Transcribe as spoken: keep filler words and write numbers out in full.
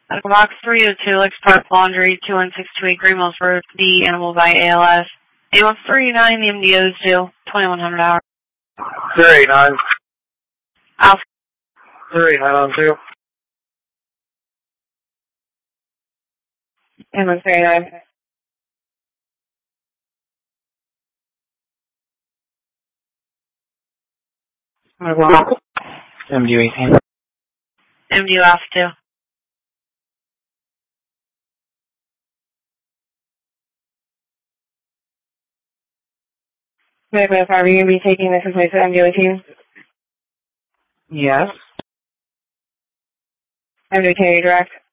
Box three oh two, Lex Park Laundry, two one six two eight Green Mills Road, D, Animal by A L S. Animal three nine, the M D O's due, twenty-one hundred hours. three nine. Alpha. three nine on two. Animal three nine. M D eighteen. M D Alpha two. Are you going to be taking this in place of M D eighteen? Yes. M D K direct.